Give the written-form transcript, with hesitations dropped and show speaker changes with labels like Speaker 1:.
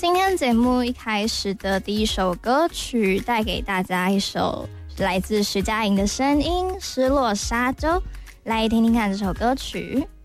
Speaker 1: 今天节目一开始的第一首歌曲，带给大家一首来自徐佳莹的声音《失落沙洲》，来听听看这首歌曲。